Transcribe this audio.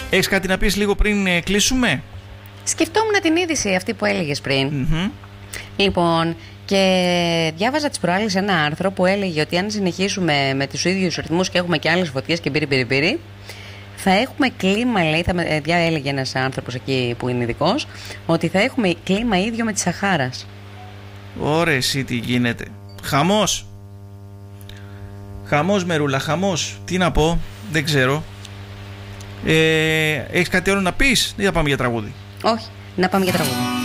Έχεις κάτι να πεις λίγο πριν κλείσουμε? Σκεφτόμουν την είδηση αυτή που έλεγες πριν. Λοιπόν, και διάβαζα τις προάλλες ένα άρθρο που έλεγε ότι αν συνεχίσουμε με τους ίδιους ρυθμούς και έχουμε και άλλες φωτιές και μπύρι, θα έχουμε κλίμα, λέει, έλεγε ένας άνθρωπος εκεί που είναι ειδικός, ότι θα έχουμε κλίμα ίδιο με τη Σαχάρας. Ωραία, εσύ τι γίνεται. Χαμός. Χαμός, Μερούλα, χαμός. Τι να πω, δεν ξέρω. Έχεις κάτι άλλο να πεις ή θα πάμε για τραγούδι? Όχι, να πάμε για τραγούδι.